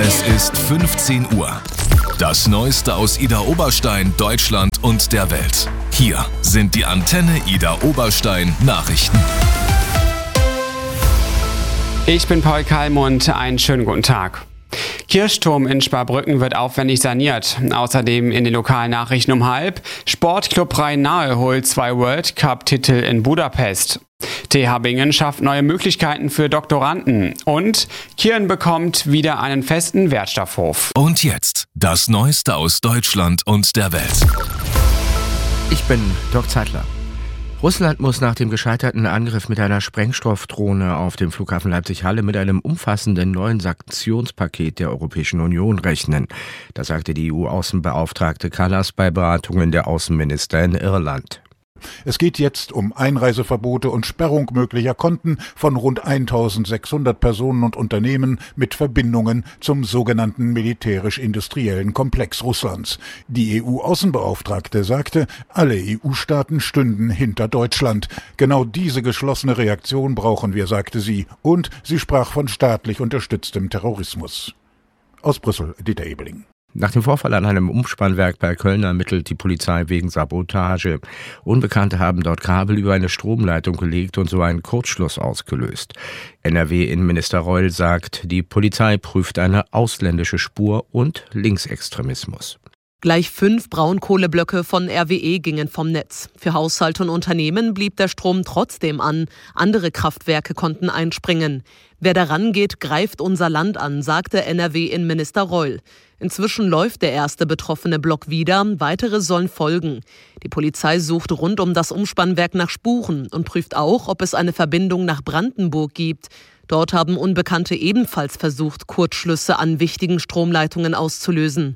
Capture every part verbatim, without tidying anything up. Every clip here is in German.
Es ist fünfzehn Uhr. Das Neueste aus Idar-Oberstein, Deutschland und der Welt. Hier sind die Antenne Idar-Oberstein Nachrichten. Ich bin Paul Kalmund, einen schönen guten Tag. Kirchturm in Sparbrücken wird aufwendig saniert. Außerdem in den lokalen Nachrichten um halb. Sportclub Rhein-Nahe holt zwei World Cup-Titel in Budapest. T H Bingen schafft neue Möglichkeiten für Doktoranden. Und Kirn bekommt wieder einen festen Wertstoffhof. Und jetzt das Neueste aus Deutschland und der Welt. Ich bin Dirk Zeitler. Russland muss nach dem gescheiterten Angriff mit einer Sprengstoffdrohne auf dem Flughafen Leipzig-Halle mit einem umfassenden neuen Sanktionspaket der Europäischen Union rechnen. Das sagte die E U-Außenbeauftragte Kallas bei Beratungen der Außenminister in Irland. Es geht jetzt um Einreiseverbote und Sperrung möglicher Konten von rund eintausendsechshundert Personen und Unternehmen mit Verbindungen zum sogenannten militärisch-industriellen Komplex Russlands. Die E U-Außenbeauftragte sagte, alle E U-Staaten stünden hinter Deutschland. Genau diese geschlossene Reaktion brauchen wir, sagte sie, und sie sprach von staatlich unterstütztem Terrorismus. Aus Brüssel, Dieter Ebeling. Nach dem Vorfall an einem Umspannwerk bei Köln ermittelt die Polizei wegen Sabotage. Unbekannte haben dort Kabel über eine Stromleitung gelegt und so einen Kurzschluss ausgelöst. N R W-Innenminister Reul sagt, die Polizei prüft eine ausländische Spur und Linksextremismus. Gleich fünf Braunkohleblöcke von R W E gingen vom Netz. Für Haushalte und Unternehmen blieb der Strom trotzdem an. Andere Kraftwerke konnten einspringen. Wer daran geht, greift unser Land an, sagte N R W-Innenminister Reul. Inzwischen läuft der erste betroffene Block wieder, weitere sollen folgen. Die Polizei sucht rund um das Umspannwerk nach Spuren und prüft auch, ob es eine Verbindung nach Brandenburg gibt. Dort haben Unbekannte ebenfalls versucht, Kurzschlüsse an wichtigen Stromleitungen auszulösen.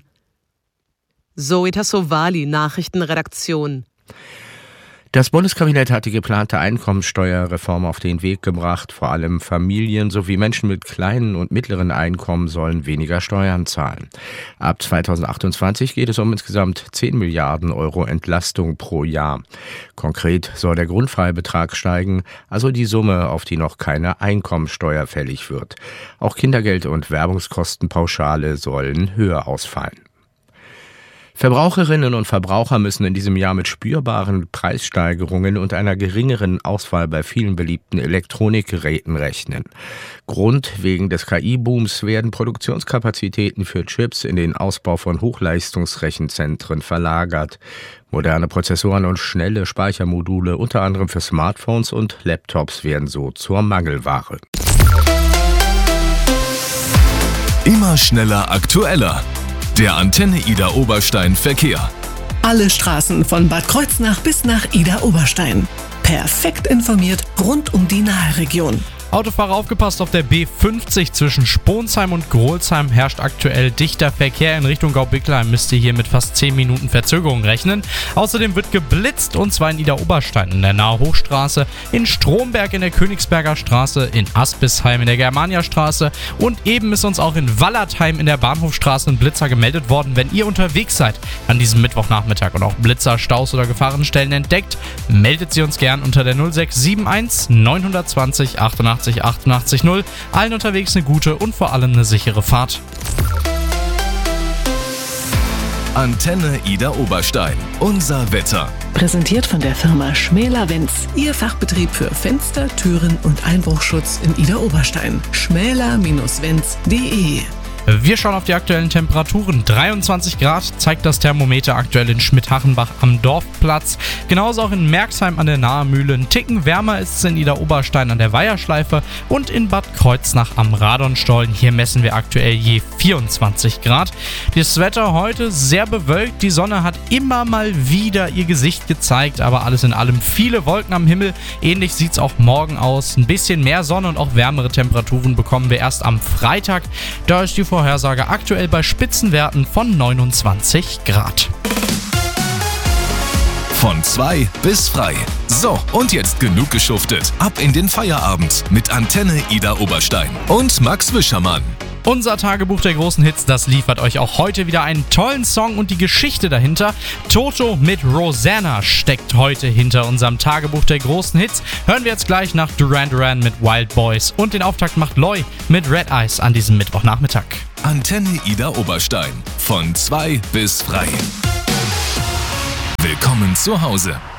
Zoe Tassovali, Nachrichtenredaktion. Das Bundeskabinett hat die geplante Einkommensteuerreform auf den Weg gebracht. Vor allem Familien sowie Menschen mit kleinen und mittleren Einkommen sollen weniger Steuern zahlen. Ab zweitausendachtundzwanzig geht es um insgesamt zehn Milliarden Euro Entlastung pro Jahr. Konkret soll der Grundfreibetrag steigen, also die Summe, auf die noch keine Einkommensteuer fällig wird. Auch Kindergeld und Werbungskostenpauschale sollen höher ausfallen. Verbraucherinnen und Verbraucher müssen in diesem Jahr mit spürbaren Preissteigerungen und einer geringeren Auswahl bei vielen beliebten Elektronikgeräten rechnen. Grund wegen des K I-Booms werden Produktionskapazitäten für Chips in den Ausbau von Hochleistungsrechenzentren verlagert. Moderne Prozessoren und schnelle Speichermodule, unter anderem für Smartphones und Laptops, werden so zur Mangelware. Immer schneller, aktueller. Der Antenne Idar-Oberstein Verkehr. Alle Straßen von Bad Kreuznach bis nach Idar-Oberstein. Perfekt informiert rund um die Nahe-Region. Autofahrer aufgepasst, auf der B fünfzig zwischen Sponsheim und Grolsheim herrscht aktuell dichter Verkehr. In Richtung Gau-Bicklein müsst ihr hier mit fast zehn Minuten Verzögerung rechnen. Außerdem wird geblitzt, und zwar in Idar-Oberstein in der Nahe Hochstraße, in Stromberg in der Königsberger Straße, in Aspisheim in der Germania-Straße und eben ist uns auch in Wallertheim in der Bahnhofstraße ein Blitzer gemeldet worden. Wenn ihr unterwegs seid an diesem Mittwochnachmittag und auch Blitzer, Staus oder Gefahrenstellen entdeckt, meldet sie uns gern unter der null sechs sieben eins neun zwei null achtundachtzig achtundachtzig null. Allen unterwegs eine gute und vor allem eine sichere Fahrt. Antenne Idar-Oberstein. Unser Wetter. Präsentiert von der Firma Schmäler-Wenz. Ihr Fachbetrieb für Fenster, Türen und Einbruchschutz in Idar-Oberstein. schmäler Bindestrich wenz punkt de. Wir schauen auf die aktuellen Temperaturen. dreiundzwanzig Grad zeigt das Thermometer aktuell in Schmidhachenbach am Dorfplatz. Genauso auch in Merxheim an der Nahemühle. Ein Ticken wärmer ist es in Idar-Oberstein an der Weiherschleife und in Bad Kreuznach am Radonstollen. Hier messen wir aktuell je vierundzwanzig Grad. Das Wetter heute sehr bewölkt. Die Sonne hat immer mal wieder ihr Gesicht gezeigt, aber alles in allem viele Wolken am Himmel. Ähnlich sieht es auch morgen aus. Ein bisschen mehr Sonne und auch wärmere Temperaturen bekommen wir erst am Freitag. Da ist die Vorhersage aktuell bei Spitzenwerten von neunundzwanzig Grad. Von zwei bis frei. So, und jetzt genug geschuftet. Ab in den Feierabend mit Antenne Idar-Oberstein und Max Wischermann. Unser Tagebuch der großen Hits, das liefert euch auch heute wieder einen tollen Song und die Geschichte dahinter. Toto mit Rosanna steckt heute hinter unserem Tagebuch der großen Hits. Hören wir jetzt gleich nach Duran Duran mit Wild Boys und den Auftakt macht Loy mit Red Eyes an diesem Mittwochnachmittag. Antenne Ida Oberstein. Von zwei bis drei. Willkommen zu Hause.